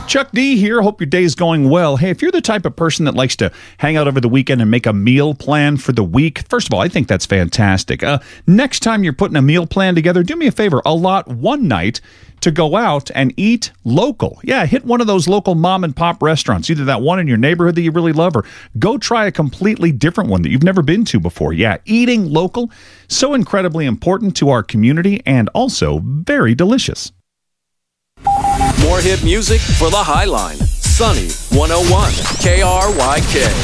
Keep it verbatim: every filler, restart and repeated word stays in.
Chuck D here. Hope your day is going well. Hey, if you're the type of person that likes to hang out over the weekend and make a meal plan for the week, first of all, I think that's fantastic. Uh, next time you're putting a meal plan together, do me a favor, allot one night to go out and eat local. Yeah, hit one of those local mom and pop restaurants, either that one in your neighborhood that you really love, or go try a completely different one that you've never been to before. Yeah, eating local, so incredibly important to our community and also very delicious. More hit music for the Highline. Sunny one oh one K R Y K.